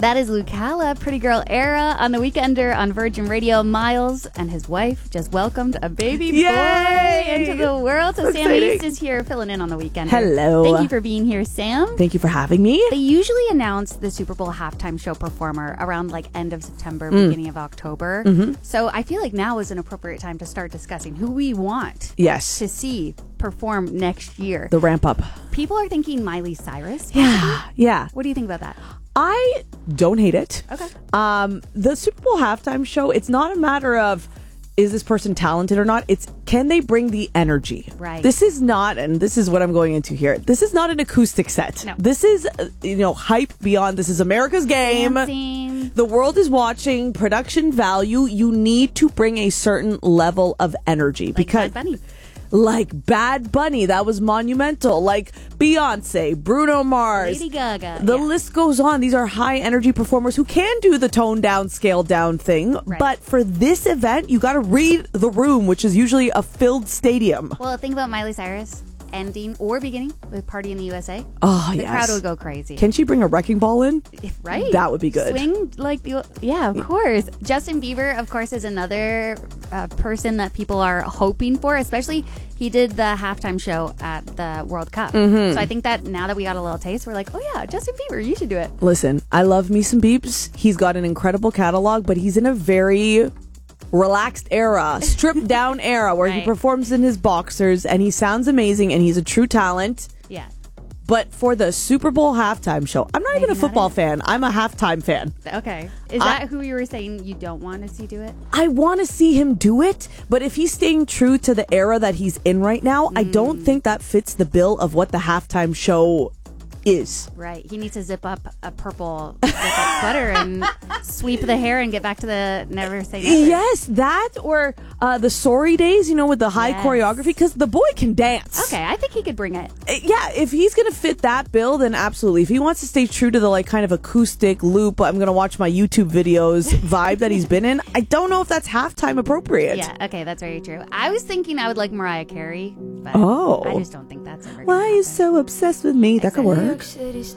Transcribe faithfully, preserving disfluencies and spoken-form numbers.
That is Lucala, Pretty Girl Era, on the Weekender on Virgin Radio. Miles and his wife just welcomed a baby Yay! boy into the world. So, So Sam exciting. East is here filling in on the Weekender. Hello. Thank you for being here, Sam. Thank you for having me. They usually announce the Super Bowl halftime show performer around like end of September, Mm. beginning of October. Mm-hmm. So I feel like now is an appropriate time to start discussing who we want Yes. to see perform next year. The ramp up. People are thinking Miley Cyrus. Yeah. Yeah. What do you think about that? I don't hate it. Okay. Um, the Super Bowl halftime show, it's not a matter of is this person talented or not? It's can they bring the energy? Right. This is not, and this is what I'm going into here. This is not an acoustic set. No. This is, uh, you know, hype beyond. This is America's game. Dancing. The world is watching. Production value. You need to bring a certain level of energy Like because. Bad Bunny. Like Bad Bunny, that was monumental. Like Beyonce, Bruno Mars. Lady Gaga. The yeah. list goes on. These are high energy performers who can do the tone down, scale down thing. Right. But for this event, you got to read the room, which is usually a filled stadium. Well, think about Miley Cyrus ending or beginning with Party in the U S A. Oh, The yes. crowd would go crazy. Can she bring a wrecking ball in? Right? That would be good. Swing like the yeah, of course. Justin Bieber, of course, is another uh, person that people are hoping for. Especially, he did the halftime show at the World Cup. Mm-hmm. So I think that now that we got a little taste, we're like, oh yeah, Justin Bieber, you should do it. Listen, I love me some Biebs. He's got an incredible catalog, but he's in a very relaxed era, stripped down era where Right. he performs in his boxers and he sounds amazing and he's a true talent. Yeah. But for the Super Bowl halftime show, I'm not even a Maybe not football it. fan. I'm a halftime fan. Okay. Is I- that who you were saying you don't want to see do it? I want to see him do it, but if he's staying true to the era that he's in right now, I don't think that fits the bill of what the halftime show is. Right. He needs to zip up a purple zip-up sweater and sweep the hair and get back to the never say never. Yes, that or uh, the sorry days, you know, with the high Yes. choreography, because the boy can dance. Okay, I think he could bring it. Uh, Yeah, if he's going to fit that bill, then absolutely. If he wants to stay true to the like kind of acoustic loop, I'm going to watch my YouTube videos vibe that he's been in, I don't know if that's halftime appropriate. Yeah, okay, that's very true. I was thinking I would like Mariah Carey, but Oh. I just don't think that's ever Why are gonna you happen. so obsessed with me? That could work. City